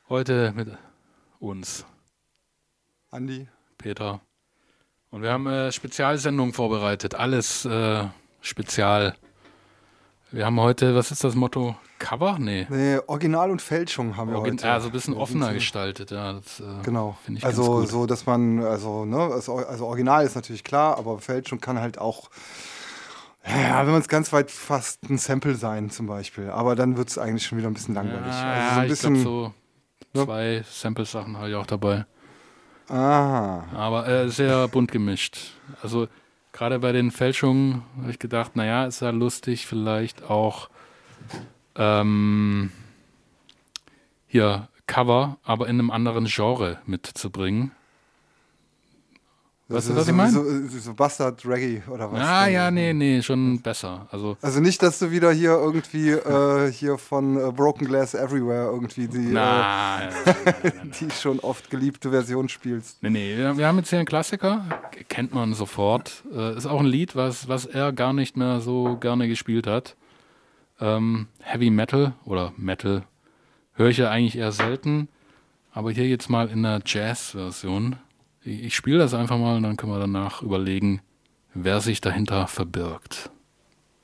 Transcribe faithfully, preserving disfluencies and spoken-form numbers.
Heute mit uns, Andi. Peter. Und wir haben eine Spezialsendung vorbereitet. Alles äh, spezial. Wir haben heute, was ist das Motto? Cover? Nee. Nee, Original und Fälschung haben wir Origin heute. ja, so ein bisschen Wir offener sind so- gestaltet. Ja, das äh, Genau. finde ich Also ganz gut. so, dass man, also, ne, also, also Original ist natürlich klar, aber Fälschung kann halt auch, ja, wenn man es ganz weit fasst, ein Sample sein zum Beispiel. Aber dann wird es eigentlich schon wieder ein bisschen langweilig. Ja, Also so ein ich glaube bisschen, so ne? zwei Sample-Sachen habe ich auch dabei. Aha. Aber äh, sehr bunt gemischt. Also gerade bei den Fälschungen habe ich gedacht, naja, ist ja lustig, vielleicht auch ähm, hier Cover, aber in einem anderen Genre mitzubringen. Weißt Das du, ist was ich so, meine? so, so Bastard Reggae oder was? Ah, dann ja, so. nee, nee, schon besser. Also, Also nicht, dass du wieder hier irgendwie äh, hier von äh, Broken Glass Everywhere irgendwie die, äh, na, nein, nein, nein, nein, nein. die schon oft geliebte Version spielst. Nee, nee, wir, wir haben jetzt hier einen Klassiker, kennt man sofort. Äh, ist auch ein Lied, was, was er gar nicht mehr so gerne gespielt hat. Ähm, Heavy Metal oder Metal höre ich ja eigentlich eher selten, aber hier jetzt mal in der Jazz-Version. Ich, ich spiele das einfach mal und dann können wir danach überlegen, wer sich dahinter verbirgt.